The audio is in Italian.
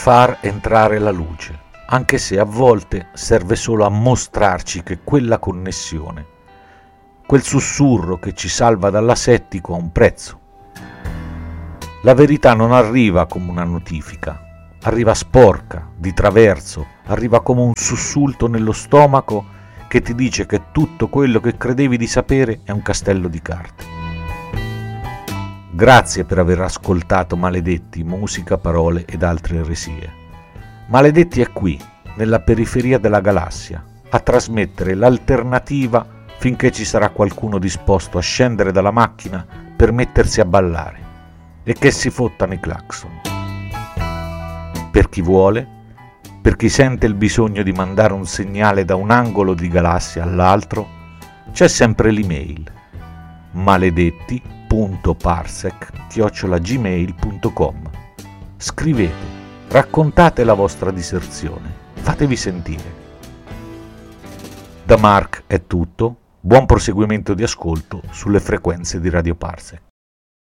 far entrare la luce, anche se a volte serve solo a mostrarci che quella connessione, quel sussurro che ci salva dall'asettico ha un prezzo. La verità non arriva come una notifica, arriva sporca, di traverso, arriva come un sussulto nello stomaco che ti dice che tutto quello che credevi di sapere è un castello di carte. Grazie per aver ascoltato Maledetti, musica, parole ed altre eresie. Maledetti è qui, nella periferia della galassia, a trasmettere l'alternativa finché ci sarà qualcuno disposto a scendere dalla macchina per mettersi a ballare e che si fottano i clacson. Per chi vuole, per chi sente il bisogno di mandare un segnale da un angolo di galassia all'altro, c'è sempre l'email maledetti.parsec@gmail.com. Scrivete, raccontate la vostra diserzione, fatevi sentire. Da Mark è tutto, buon proseguimento di ascolto sulle frequenze di Radio Parsec.